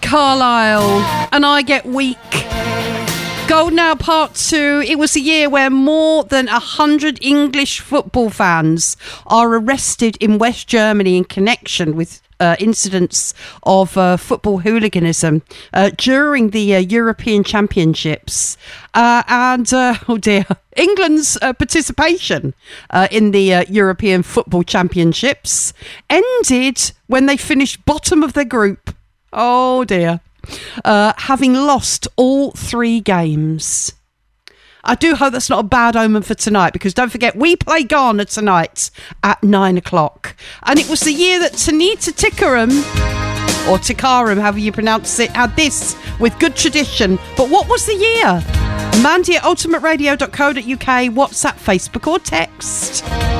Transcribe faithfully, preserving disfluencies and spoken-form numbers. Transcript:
Carlisle, and I Get Weak. Golden Hour Part two. It was a year where more than one hundred English football fans are arrested in West Germany in connection with uh, incidents of uh, football hooliganism uh, during the uh, European Championships. Uh, and, uh, oh dear, England's uh, participation uh, in the uh, European Football Championships ended when they finished bottom of their group. Oh dear. Uh, having lost all three games. I do hope that's not a bad omen for tonight, because don't forget, we play Ghana tonight at nine o'clock. And it was the year that Tanita Tikaram, or Tikaram, however you pronounce it, had this with Good Tradition. But what was the year? Mandy at ultimate radio dot co dot uk, WhatsApp, Facebook or text.